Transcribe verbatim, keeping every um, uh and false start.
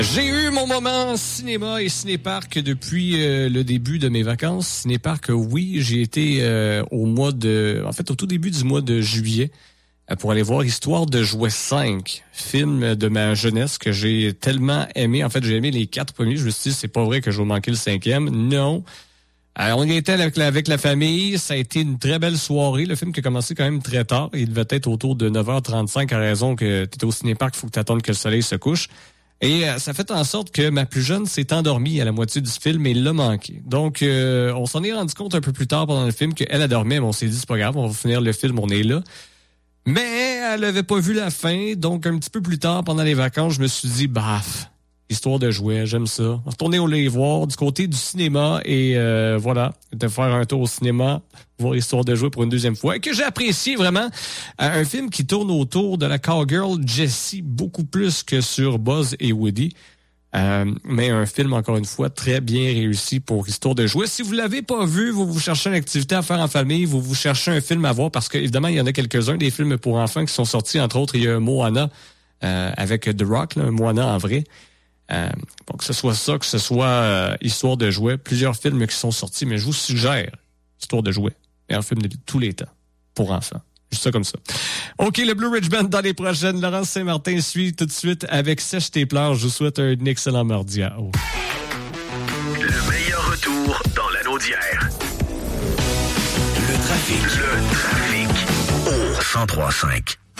J'ai eu mon moment cinéma et cinéparc depuis euh, le début de mes vacances. Cinéparc, oui, j'ai été euh, au mois de... En fait, au tout début du mois de juillet euh, pour aller voir Histoire de jouet cinq, film de ma jeunesse que j'ai tellement aimé. En fait, j'ai aimé les quatre premiers. Je me suis dit, c'est pas vrai que je vais manquer le cinquième. Non. Alors, on y était avec la, avec la famille. Ça a été une très belle soirée. Le film qui a commencé quand même très tard. Il devait être autour de neuf heures trente-cinq à raison que tu étais au cinéparc, il faut que tu attendes que le soleil se couche. Et euh, ça fait en sorte que ma plus jeune s'est endormie à la moitié du film et l'a manqué. Donc, euh, on s'en est rendu compte un peu plus tard pendant le film qu'elle a dormi, mais on s'est dit, c'est pas grave, on va finir le film, on est là. Mais elle avait pas vu la fin, donc un petit peu plus tard, pendant les vacances, je me suis dit, baf, Histoire de jouet, j'aime ça. On va retourner au les voir du côté du cinéma et euh, voilà, de faire un tour au cinéma, voir Histoire de jouet pour une deuxième fois, et que j'ai apprécié vraiment. Euh, un film qui tourne autour de la cowgirl Jessie, beaucoup plus que sur Buzz et Woody. Euh, mais un film, encore une fois, très bien réussi pour Histoire de jouet. Si vous l'avez pas vu, vous vous cherchez une activité à faire en famille, vous vous cherchez un film à voir, parce que évidemment, il y en a quelques-uns, des films pour enfants qui sont sortis, entre autres, il y a Moana euh, avec The Rock, là, un Moana en vrai. Euh, bon, que ce soit ça, que ce soit euh, Histoire de jouet, plusieurs films qui sont sortis, mais je vous suggère Histoire de jouet, meilleur film de tous les temps, pour enfants. Juste ça comme ça. OK, le Blue Ridge Band dans les prochaines. Laurence Saint-Martin suit tout de suite avec Sèche tes pleurs. Je vous souhaite un excellent mardi à haut. Le meilleur retour dans l'anneau d'hier. Le trafic. Le trafic. Au cent trois cinq.